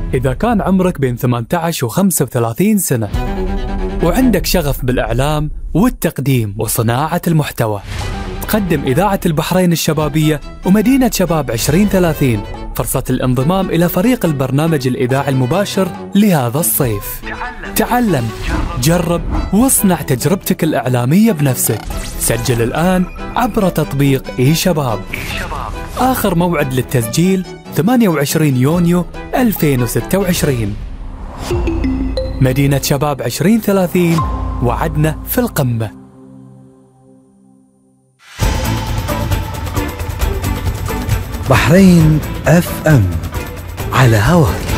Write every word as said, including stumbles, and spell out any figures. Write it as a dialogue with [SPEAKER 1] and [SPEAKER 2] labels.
[SPEAKER 1] إذا كان عمرك بين ثمانية عشر و خمسة وثلاثين سنة وعندك شغف بالإعلام والتقديم وصناعة المحتوى، تقدم إذاعة البحرين الشبابية ومدينة شباب عشرين ثلاثين فرصة الانضمام إلى فريق البرنامج الإذاعي المباشر لهذا الصيف. تعلم، جرب، واصنع تجربتك الإعلامية بنفسك. سجل الآن عبر تطبيق إي شباب. آخر موعد للتسجيل ثمانية وعشرين يونيو ألفين وستة وعشرين. مدينة شباب عشرين ثلاثين، وعدنا في القمة.
[SPEAKER 2] بحرين اف ام على هواك.